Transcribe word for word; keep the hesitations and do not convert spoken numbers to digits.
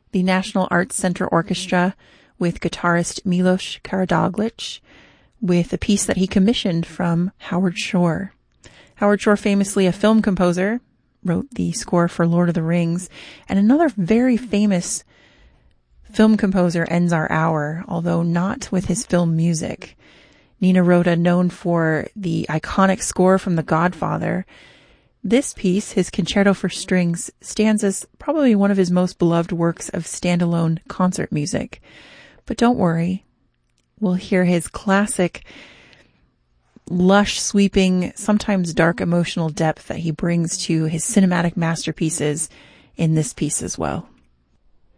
the National Arts Center Orchestra with guitarist Milos Karadoglic, with a piece that he commissioned from Howard Shore. Howard Shore, famously a film composer, wrote the score for Lord of the Rings, and another very famous film composer ends our hour, although not with his film music. Nino Rota, known for the iconic score from The Godfather. This piece, his Concerto for Strings, stands as probably one of his most beloved works of standalone concert music. But don't worry, we'll hear his classic, lush, sweeping, sometimes dark emotional depth that he brings to his cinematic masterpieces in this piece as well.